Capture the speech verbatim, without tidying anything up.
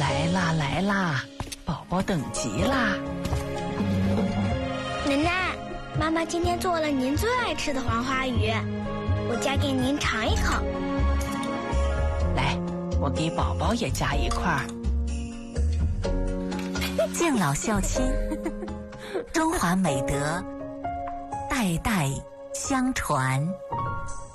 来啦来啦，宝宝等急啦！ 奶奶，妈妈今天做了您最爱吃的黄花鱼，我夹给您尝一口。 来，我给宝宝也夹一块儿。 敬老孝亲，中华美德代代相传。